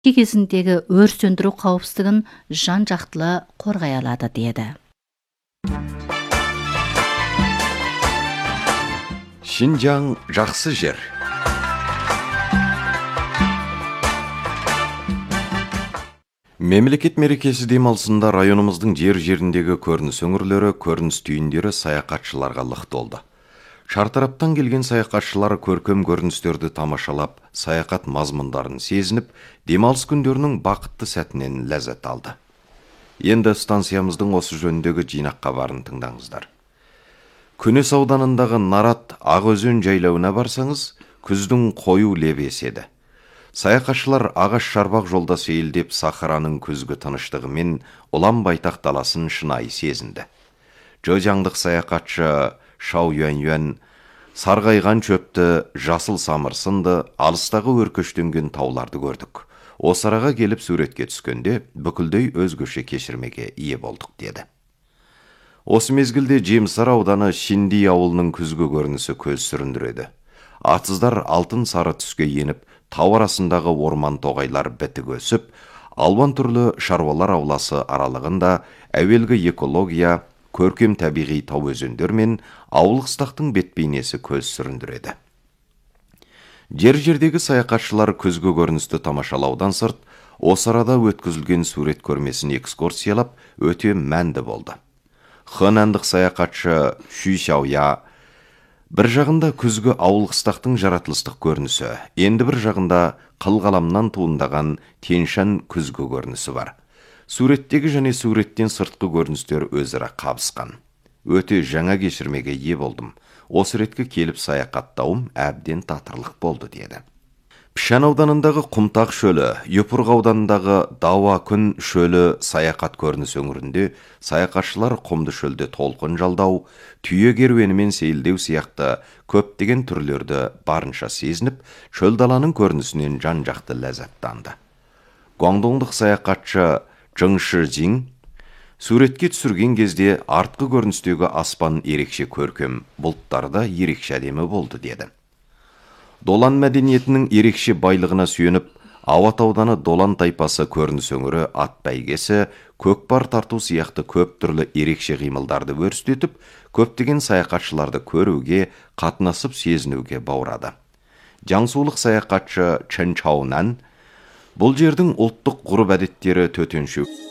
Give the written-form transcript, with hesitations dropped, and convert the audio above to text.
кезіндегі өрт сөндіру қауіпсіздігін жан-жақтылы қорғай алады деді. Шинжаң жақсы жер. Мемлекет мерекесі демалысында районымыздың жер-жеріндегі көрініс өңірлері, көрініс түйіндері саяхатшыларға лық толды. Шартараптан келген саяхатшылар көркем көріністерді тамашалап, саяхат мазмұндарын сезініп, демалыс күндерінің бақытты сәтінен ләззат алды. Енді станциямыздың осы жөніндегі жинақ хабарын тыңдаңыздар. Күнес ауданындағы Нарат Ағөзен жайлауына барсаңыз, күздің қою лебі еседі. Саяхатшылар ағаш шарбақ жолда сейілдеп Сахараның күзгі тыныштығымен ұлан байтақ даласын шынайы сезінді. Жожаңдық саяхатшы Шау Юань сарғайған шөпті, жасыл самыр сынды алыстағы өркештенген тауларды көрдік. Осы араға келіп суретке түскенде бүкілдей өзгеше кешірмеге ие болдық деді. Осы мезгілде Жемсар ауданы Шинди ауылының күзгі көрінісі көз сүріндіреді. Атсыздар алтын сары түске еніп, тау арасындағы орман тоғайлар бітік өсіп, алуан түрлі шаруалар ауласы аралығында әуелгі экология, көркем табиғи тау өзендер мен ауыл қыстақтың бет-бейнесі көз сүріндіреді. Жер-жердегі саяхатшылар күзгі көріністі тамашалаудан сырт, осы арада өткізілген сурет көрмесін экскурсиялап, өте мәнді болды. Хэнандық саяхатшы Шүй Шауя бір жағында күзгі ауыл қыстақтың жаратылыстық көрінісі, енді бір жағында қыл-қаламнан туындаған Тянь-Шань күзгі көрінісі бар. Суреттегі және суреттен сыртқы көріністер өзара қабысқан. Өте жаңа кешірмеге ие болдым. Осы ретке келіп саяхаттауым әбден татырлық болды деді. Пішан ауданындағы Құмтақ шөлі, Юпырғы ауданындағы Дауа күн шөлі саяхат көрініс өңірінде саяхатшылар құмды шөлде толқын жалдау, түйе керуенімен сейілдеу сияқты көптеген түрлерді барынша сезініп, шөл даланың көрінісінен жан-жақты ләззаттанды. Гуандоңдық саяхатшы Жыңшы Жин суретке түсірген кезде артқы көріністегі аспан ерекше көркем, бұлттарда ерекше әдемі болды деді. Долан мәдениетінің ерекше байлығына сүйеніп, Ауат ауданы Долан тайпасы көрініс өңірі ат бәйгесі, көкпар тарту сияқты көп түрлі ерекше қимылдарды өрістетіп, көптеген саяхатшыларды көруге, қатынасып сезінуге баурады. Жаңсулық саяхатшы Чэн Чаонан бұл жердің ұлттық ғұрып әдеттері төтенше